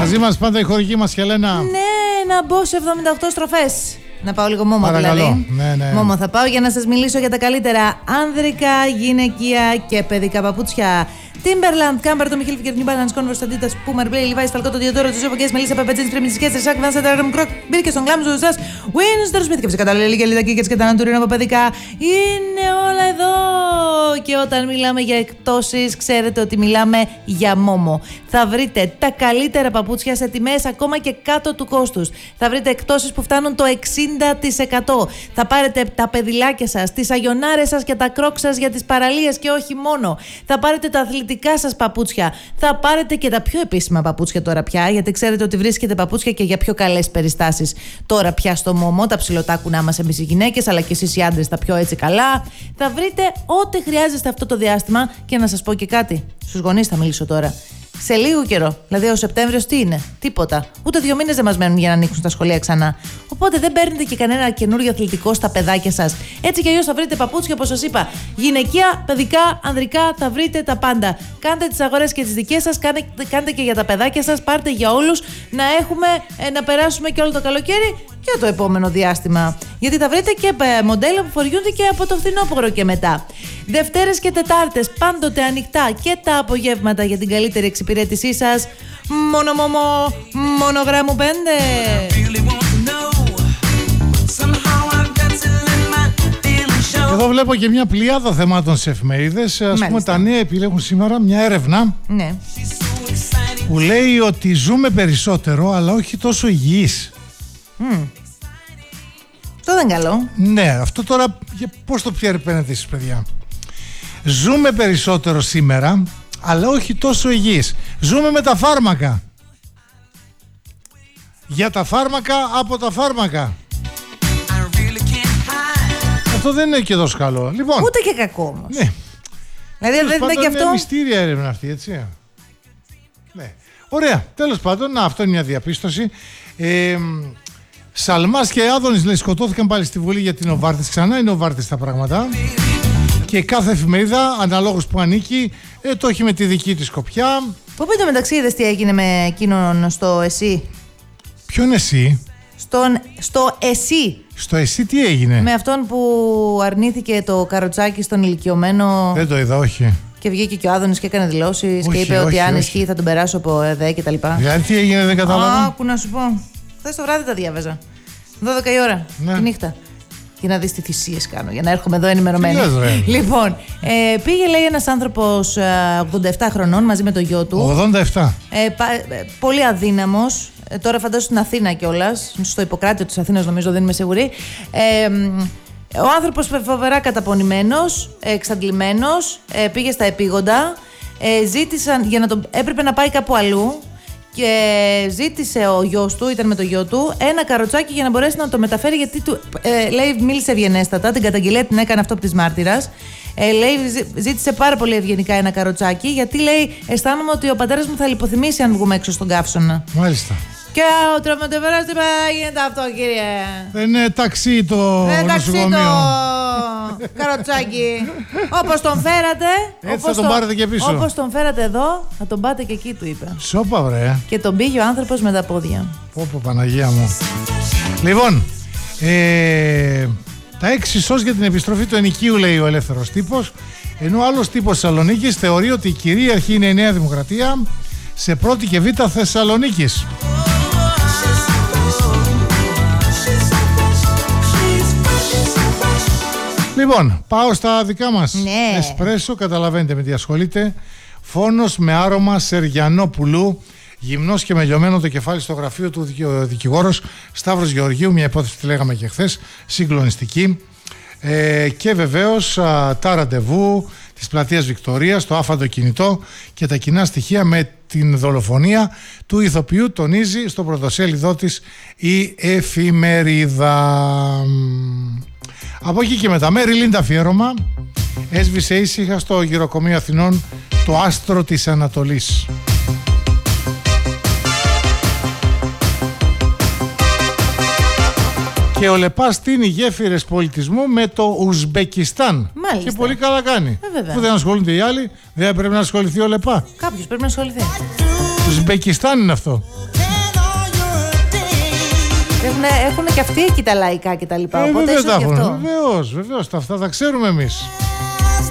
Μαζί μας πάντα η χορηγή μας, Χελένα. Ναι, να μπω σε 78 στροφές. Να πάω λίγο Μόμο. Παρακαλώ. Δηλαδή. Ναι. Μόμο θα πάω για να σας μιλήσω για τα καλύτερα άνδρικα, γυναικεία και παιδικά παπούτσια. Timberland, Κάμπερ, το Μιχέλ Φικερνή, Balance, Converse, Adidas, Puma, Blay, Levi's, Falcao, το Diodoro, το Ζώπο, Μελίσσα, Παπατζίνης, Πρεμιτικές, Τρισάκ, Βάνσα, Τερέμ, Κροκ, μπήκε στον Γκλάμ, Ζωζάς, Windsor, Smith και φυσικά τα Λέλη και Λίδα και τα Ναντουρίνα από παιδικά. Είναι όλα εδώ! Και όταν μιλάμε για εκτόσεις, ξέρετε ότι μιλάμε για Μόμο. Θα βρείτε τα καλύτερα παπούτσια σε τιμές ακόμα και κάτω του κόστους. Θα βρείτε εκτόσεις που φτάνουν το 60%. Θα πάρετε τα παιδιλάκια σας, τις αγιονάρες σας και τα κρόκ σας για τις παραλίες και όχι μόνο. Θα πάρετε τα αθλητικά σας παπούτσια. Θα πάρετε και τα πιο επίσημα παπούτσια τώρα πια, γιατί ξέρετε ότι βρίσκεται παπούτσια και για πιο καλές περιστάσεις. Τώρα πια στο Μόμο, τα ψιλοτάκουνά μας εμείς οι γυναίκες, αλλά και εσείς οι άντρες τα πιο έτσι καλά. Θα βρείτε ό,τι χρειάζεστε αυτό το διάστημα και να σας πω και κάτι. Στους γονείς θα μιλήσω τώρα. Σε λίγο καιρό, δηλαδή ο Σεπτέμβριος τι είναι, τίποτα. Ούτε 2 μήνες δεν μας μένουν για να ανοίξουν τα σχολεία ξανά. Οπότε δεν παίρνετε και κανένα καινούριο αθλητικό στα παιδάκια σας. Έτσι κι αλλιώς θα βρείτε παπούτσια, όπως σας είπα. Γυναικεία, παιδικά, ανδρικά, θα βρείτε τα πάντα. Κάντε τις αγορές και τις δικές σας, κάντε και για τα παιδάκια σας, πάρτε για όλους, να περάσουμε και όλο το καλοκαίρι και το επόμενο διάστημα. Γιατί θα βρείτε και μοντέλα που φοριούνται και από το φθινόπωρο και μετά. Δευτέρες και Τετάρτες πάντοτε ανοιχτά και τα απογεύματα για την καλύτερη εξυπηρέτησή σας. Μόνο γράμμου 5. Εδώ βλέπω και μια πλειάδα θεμάτων σε εφημερίδες. Ας πούμε, τα νέα επιλέγουν σήμερα μια έρευνα που λέει ότι ζούμε περισσότερο αλλά όχι τόσο υγιείς. Αυτό δεν είναι καλό. Ναι, αυτό τώρα πώς το παίρνετε εσείς, παιδιά? Ζούμε περισσότερο σήμερα αλλά όχι τόσο υγιείς. Ζούμε με τα φάρμακα. Για τα φάρμακα, από τα φάρμακα. Αυτό δεν είναι και τόσο καλό. Λοιπόν, ούτε και κακό όμως. Ναι. Δηλαδή δεν είναι και αυτό. Είναι μυστήρια έρευνα αυτή, έτσι. Ναι. Ωραία. Τέλος πάντων, αυτό είναι μια διαπίστωση. Σαλμάς και Άδωνης, λέει, σκοτώθηκαν πάλι στη Βουλή για την Οβάρτης. Ξανά είναι Οβάρτης τα πράγματα. Και κάθε εφημερίδα, αναλόγως που ανήκει, το έχει με τη δική της σκοπιά. Πού πείτε μεταξύ, είδες τι έγινε με εκείνον στο ΕΣΥ? Ποιον εσύ? Στο ΕΣΥ. Στο ΕΣΥ τι έγινε? Με αυτόν που αρνήθηκε το καροτσάκι στον ηλικιωμένο. Δεν το είδα, όχι. Και βγήκε και ο Άδωνης και έκανε δηλώσεις και είπε ότι αν ισχύει θα τον περάσω από ΕΔΕ και τα λοιπά. Δηλαδή τι έγινε, δεν κατάλαβα. Άκου να σου πω. Χθες το βράδυ τα διάβαζα. 12 η ώρα τη νύχτα. Για να δεις τι θυσίες κάνω, για να έρχομαι εδώ ενημερωμένη. Λοιπόν, πήγε, λέει, ένας άνθρωπος 87 χρονών μαζί με το γιο του. 87. Πολύ αδύναμος. Τώρα φαντάζομαι στην Αθήνα κιόλας. Στο Ιπποκράτιο της Αθήνας, νομίζω, δεν είμαι σίγουρη. Ο άνθρωπος φοβερά καταπονημένος, εξαντλημένος, πήγε στα επίγοντα. Ζήτησαν, έπρεπε να πάει κάπου αλλού. Και ζήτησε ο γιος του, ήταν με το γιο του, ένα καροτσάκι για να μπορέσει να το μεταφέρει. Γιατί λέει, μίλησε ευγενέστατα, την καταγγελία την έκανε αυτό από της μάρτυρας. Λέει, ζήτησε πάρα πολύ ευγενικά ένα καροτσάκι, γιατί λέει, αισθάνομαι ότι ο πατέρας μου θα λιποθυμήσει αν βγούμε έξω στον καύσωνα. Μάλιστα. Και ο τραυματοφέρος είπε, γίνεται αυτό, κύριε. Δεν είναι ταξί το νοσοκομείο. Καροτσάκι. Όπως τον φέρατε. Έτσι θα τον πάρετε και πίσω. Όπως τον φέρατε εδώ, θα τον πάτε και εκεί, του είπε. Σόπα, βρε. Και τον πήγε ο άνθρωπος με τα πόδια. Πω, Παναγία μου. Λοιπόν, τα 6 σως για την επιστροφή του ενοικίου, λέει ο ελεύθερος τύπος. Ενώ ο άλλος τύπος Θεσσαλονίκης θεωρεί ότι η κυρίαρχη είναι η Νέα Δημοκρατία σε πρώτη και β' Θεσσαλονίκης. Λοιπόν, πάω στα δικά μας. Ναι. Εσπρέσο, καταλαβαίνετε με τι ασχολείται. Φόνος με άρωμα Σεργιανόπουλου. Γυμνός και με λιωμένο το κεφάλι στο γραφείο του δικηγόρος Σταύρος Γεωργίου. Μια υπόθεση που τη λέγαμε και χθες, συγκλονιστική. Και βεβαίως τα ραντεβού της πλατείας Βικτωρίας, το άφαντο κινητό και τα κοινά στοιχεία με την δολοφονία του ηθοποιού, τονίζει στο πρωτοσέλιδό της η εφημερίδα. Από εκεί και μετά, Μέρι Λίντα αφιέρωμα. Έσβησε ήσυχα στο γυροκομείο Αθηνών το άστρο της Ανατολής. Και ο Λεπάς στείνει γέφυρες πολιτισμού με το Ουσμπεκιστάν. Μάλιστα. Και πολύ καλά κάνει. Που δεν ασχολούνται οι άλλοι, δεν πρέπει να ασχοληθεί ο Λεπά. Κάποιος πρέπει να ασχοληθεί. Ουσμπεκιστάν είναι αυτό. Έχουν και αυτοί εκεί τα λαϊκά κτλ. Οπότε ίσως γι' αυτό. Βεβαίως, αυτά τα ξέρουμε εμείς.